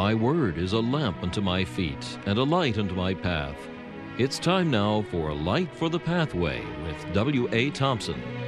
Thy word is a lamp unto my feet and a light unto my path. It's time now for Light for the Pathway with W.A. Thompson.